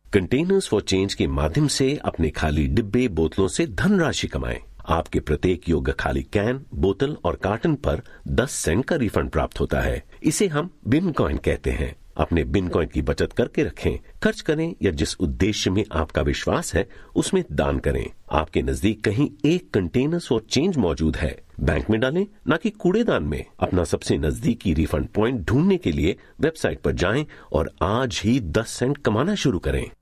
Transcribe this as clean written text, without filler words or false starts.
Containers for change के माध्यम से अपने खाली डिब्बे बोतलों से धनराशि कमाएं। आपके प्रत्येक योग्य खाली कैन, बोतल और कार्टन पर 10 सेंट का रिफंड प्राप्त होता है। इसे हम बिन कॉइन कहते हैं। अपने बिन कॉइन की बचत करके रखें, खर्च करें या जिस उद्देश्य में आपका विश्वास है उसमें दान करें। आपके नजदीक कहीं एक कंटेनर्स फॉर चेंज मौजूद है। बैंक में डालें, ना कि कूड़ेदान में। अपना सबसे नजदीकी रिफंड पॉइंट ढूंढने के लिए वेबसाइट पर जाएं और आज ही 10 सेंट कमाना शुरू करें।